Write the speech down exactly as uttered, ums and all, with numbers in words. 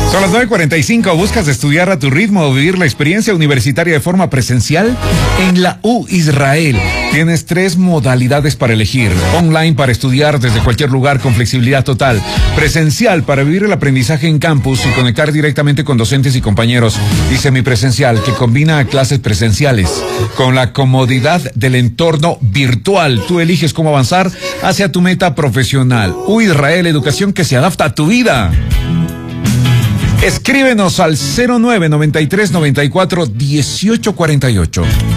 Son las nueve cuarenta y cinco. ¿Buscas estudiar a tu ritmo o vivir la experiencia universitaria de forma presencial? En la U Israel tienes tres modalidades para elegir. Online para estudiar desde cualquier lugar con flexibilidad total. Presencial para vivir el aprendizaje en campus y conectar directamente con docentes y compañeros. Y semipresencial que combina clases presenciales con la comodidad del entorno virtual. Tú eliges cómo avanzar hacia tu meta profesional. U Israel, educación que se adapta a tu vida. Escríbenos al cero nueve noventa y tres noventa y cuatro dieciocho cuarenta y ocho.